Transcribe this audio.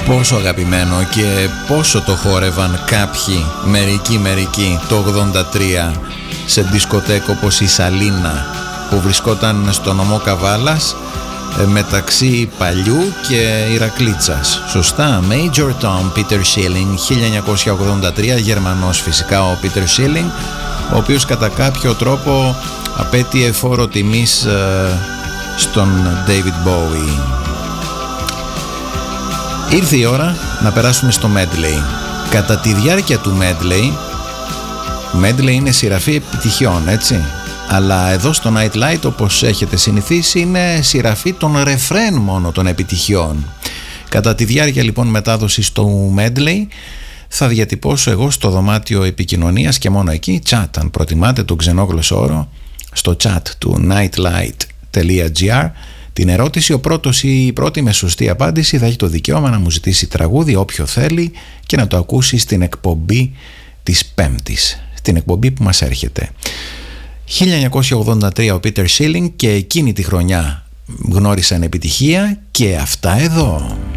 Πόσο αγαπημένο και πόσο το χόρευαν κάποιοι, μερικοί το 83 σε δισκοτέκο όπως η Σαλίνα που βρισκόταν στο νομό Καβάλας μεταξύ Παλιού και Ηρακλήτσας. Σωστά, Major Tom Peter Schilling, 1983, Γερμανός φυσικά ο Peter Schilling, ο οποίος κατά κάποιο τρόπο απέτειε φόρο τιμής στον David Bowie. Ήρθε η ώρα να περάσουμε στο medley. Κατά τη διάρκεια του medley είναι σειραφή επιτυχιών, έτσι. Αλλά εδώ στο Nightlight, όπως έχετε συνηθίσει, είναι σειραφή των ρεφρέν μόνο των επιτυχιών. Κατά τη διάρκεια λοιπόν μετάδοσης του medley θα διατυπώσω εγώ στο δωμάτιο επικοινωνίας και μόνο εκεί, chat αν προτιμάτε τον ξενόγλωσσο όρο, στο chat του nightlight.gr, την ερώτηση. Ο πρώτος ή η πρώτη με σωστή απάντηση θα έχει το δικαίωμα να μου ζητήσει τραγούδι όποιο θέλει και να το ακούσει στην εκπομπή της Πέμπτης, στην εκπομπή που μας έρχεται. 1983 ο Peter Schilling, και εκείνη τη χρονιά γνώρισαν επιτυχία και αυτά εδώ.